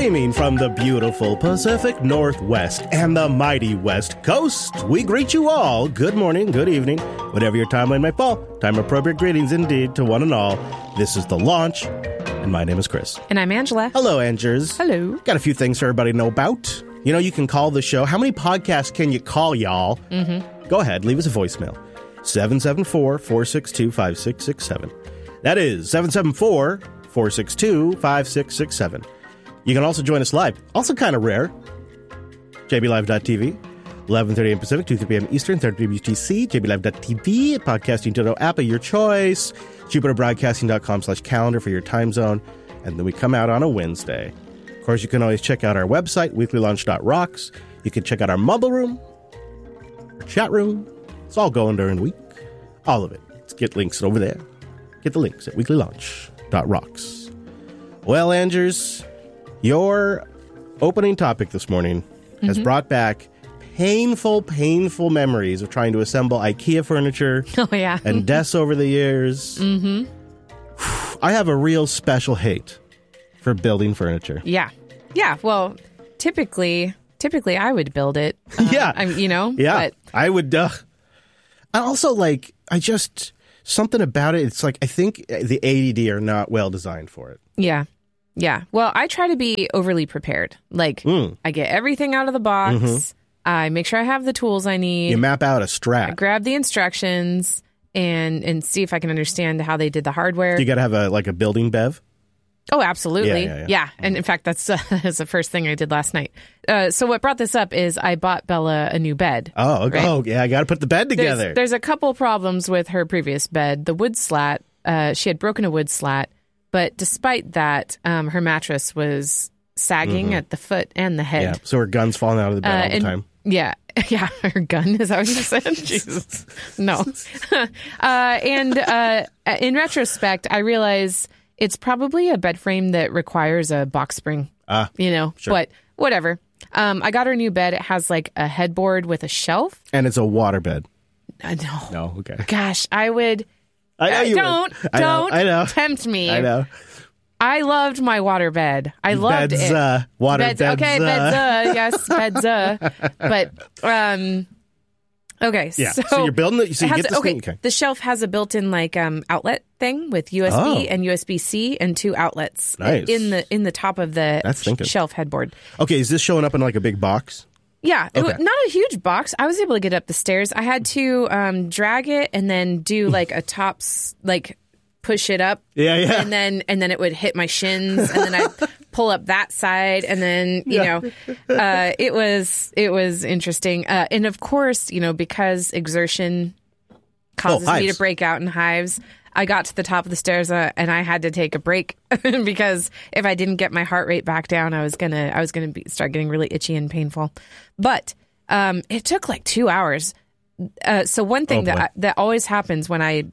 Streaming from the beautiful Pacific Northwest and the mighty West Coast, we greet you all. Good morning, good evening, whatever your timeline may fall. Time-appropriate greetings indeed to one and all. This is The Launch, and my name is Chris. And I'm Angela. Hello, Angers. Hello. Got a few things for everybody to know about. You know, you can call the show. How many podcasts can you call, y'all? Go ahead, leave us a voicemail. 774-462-5667. That is 774-462-5667. You can also join us live. Also kind of rare. JBLive.tv, 11:30 a.m. Pacific, 2:30 p.m. Eastern, 30 p.m. UTC, JBLive.tv, podcasting to app of your choice, JupiterBroadcasting.com/calendar for your time zone, and then we come out on a Wednesday. Of course, you can always check out our website, weeklylaunch.rocks. You can check out our mumble room, our chat room. It's all going during the week. All of it. Let's get links over there. Get the links at weeklylaunch.rocks. Well, Angers, your opening topic this morning has brought back painful memories of trying to assemble IKEA furniture and desks over the years. I have a real special hate for building furniture. Yeah. Well, typically I would build it. Yeah. But I would. I also something about it. It's like, I think the ADD are not well designed for it. Yeah. Well, I try to be overly prepared. Like, I get everything out of the box. I make sure I have the tools I need. You map out a strat. I grab the instructions and see if I can understand how they did the hardware. Do you got to have a building bev? Oh, absolutely. Yeah. And in fact, that's the first thing I did last night. So what brought this up is I bought Bella a new bed. Oh, okay. Right? Oh, yeah. I got to put the bed together. There's a couple problems with her previous bed. The wood slat, she had broken a wood slat, but despite that, her mattress was sagging at the foot and the head. Yeah. So her gun's falling out of the bed all the time. Yeah, her gun, is that what you said? Jesus. No. In retrospect, I realize it's probably a bed frame that requires a box spring, sure. But whatever. I got her new bed. It has like a headboard with a shelf. And it's a water bed. No. No, okay. Gosh, I would. I know you don't would. I know. tempt me. I know. I loved my water bed. I loved beds, it. Water beds. Okay, beds. Yes, beds. But, okay. Yeah. So you're building it. So you get this thing. Okay. The shelf has a built-in outlet thing with USB and USB-C and 2 outlets in the top of the shelf headboard. Okay. Is this showing up in like a big box? Yeah, okay. Not a huge box. I was able to get up the stairs. I had to drag it and then do like a tops push it up. Yeah. And then it would hit my shins, and then I'd pull up that side, and then it was interesting. And of course, because exertion causes me to break out in hives, I got to the top of the stairs and I had to take a break because if I didn't get my heart rate back down, I was gonna start getting really itchy and painful. But it took like 2 hours. So one thing that always happens when I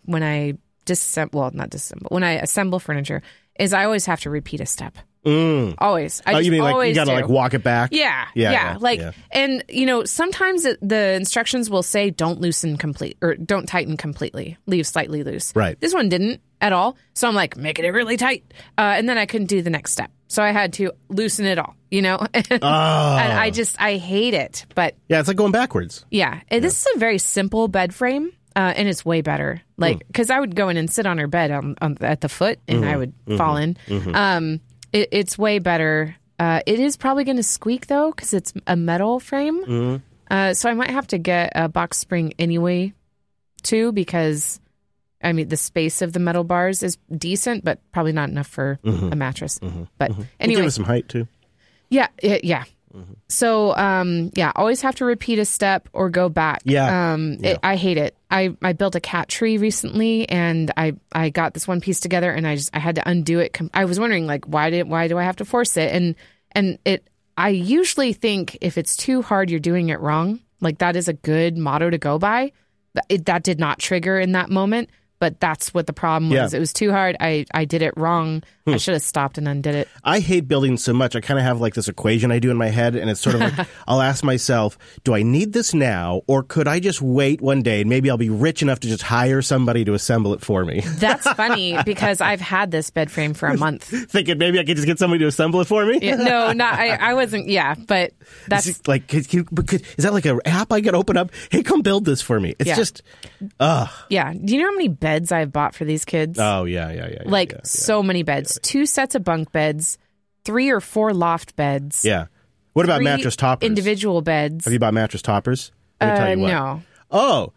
assemble furniture is I always have to repeat a step. Always. You mean like you gotta walk it back? Yeah. And sometimes the instructions will say don't loosen complete or don't tighten completely, leave slightly loose. Right. This one didn't at all. So I'm like, making it really tight. And then I couldn't do the next step. So I had to loosen it all, And I hate it. But yeah, it's like going backwards. Yeah. This is a very simple bed frame. And it's way better. Because I would go in and sit on her bed at the foot and I would fall in. It's way better. It is probably going to squeak, though, because it's a metal frame. So I might have to get a box spring anyway, too, because, the space of the metal bars is decent, but probably not enough for a mattress. But anyway. Give it some height, too. Yeah. So, always have to repeat a step or go back. I hate it. I built a cat tree recently, and I got this one piece together, and I had to undo it. I was wondering, why do I have to force it? And I usually think if it's too hard, you're doing it wrong. That is a good motto to go by. That did not trigger in that moment. But that's what the problem was. Yeah. It was too hard. I did it wrong. I should have stopped and undid it. I hate building so much. I kind of have like this equation I do in my head, and it's sort of like I'll ask myself, do I need this now, or could I just wait one day and maybe I'll be rich enough to just hire somebody to assemble it for me? That's funny because I've had this bed frame for a month. Thinking maybe I could just get somebody to assemble it for me? Yeah, no, not I wasn't. Yeah, but that's Is it like, is that like an app I could open up? Hey, come build this for me. It's Yeah. just, yeah. Do you know how many beds I've bought for these kids? oh, yeah. Like yeah. so many beds. 2 sets of bunk beds, 3 or 4 loft beds. Yeah. What about 3 mattress toppers? individual beds. Have you bought mattress toppers? Let me tell you what. No. Oh.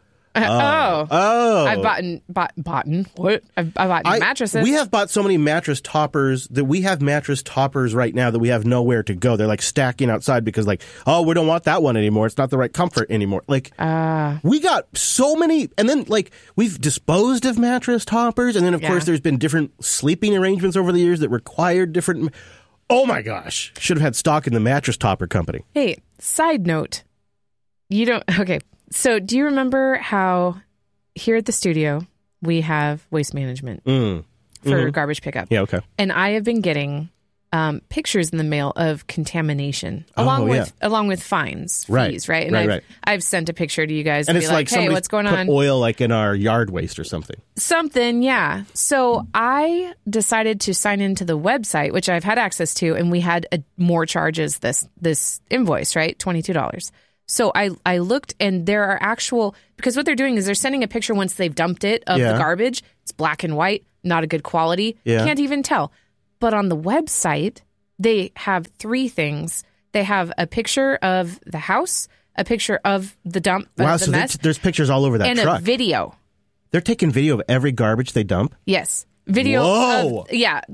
I've bought what? I've bought mattresses. We have bought so many mattress toppers that we have mattress toppers right now that we have nowhere to go. They're like stacking outside because like, oh, we don't want that one anymore. It's not the right comfort anymore. Like, we got so many, and then like we've disposed of mattress toppers, and then of course there's been different sleeping arrangements over the years that required different. Oh my gosh, should have had stock in the mattress topper company. Hey, side note. You don't. Okay. So do you remember how here at the studio we have waste management for garbage pickup? Yeah, okay. And I have been getting pictures in the mail of contamination along with fines, fees, right? And I've sent a picture to you guys and to it's be like, hey, what's going put on? Oil like in our yard waste or something. Something, yeah. So I decided to sign into the website, which I've had access to, and we had more charges this invoice, right? $22. So I looked, and there are actual, because what they're doing is they're sending a picture once they've dumped it of the garbage. It's black and white, not a good quality. Yeah. Can't even tell. But on the website, they have 3 things. They have a picture of the house, a picture of the dump, Wow, the so mess, there's pictures all over that and truck. a video. They're taking video of every garbage they dump? Yes. Video. Whoa.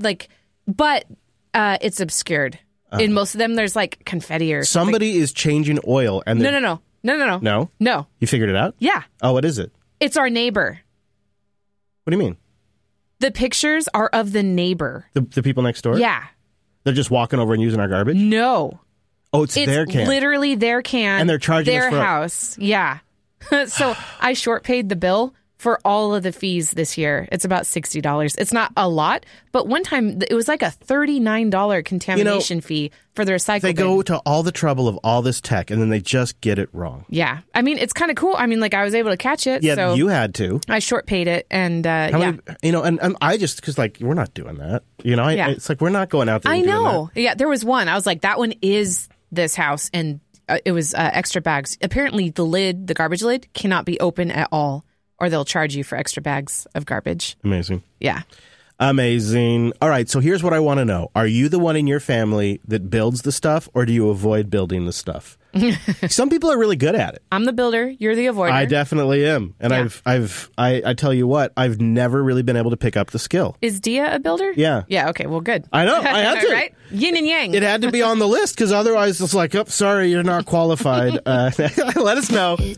But it's obscured. In most of them, there's like confetti or something. Somebody is changing oil and No. No? You figured it out? Yeah. Oh, what is it? It's our neighbor. What do you mean? The pictures are of the neighbor. The people next door? Yeah. They're just walking over and using our garbage? No. Oh, it's their can. Literally their can. And they're charging their us for house. Yeah. So I short paid the bill for all of the fees this year. It's about $60. It's not a lot, but one time it was like a $39 contamination fee for the recycle They bin. go to all the trouble of all this tech, and then they just get it wrong. Yeah. I mean, it's kind of cool. I mean, like I was able to catch it. Yeah, so you had to. I short paid it, and How many, and I just, because like, we're not doing that. It's like, we're not going out there and doing that. Yeah, there was one. I was like, that one is this house, and it was extra bags. Apparently, the garbage lid, cannot be open at all, or they'll charge you for extra bags of garbage. Amazing. Yeah. Amazing. All right, so here's what I want to know. Are you the one in your family that builds the stuff, or do you avoid building the stuff? Some people are really good at it. I'm the builder. You're the avoider. I definitely am. And Yeah. I tell you what, I've never really been able to pick up the skill. Is Dia a builder? Yeah. Yeah, okay, well, good. I know, I had to. Right? Yin and yang. It had to be on the list, because otherwise it's like, oh, sorry, you're not qualified. Let us know.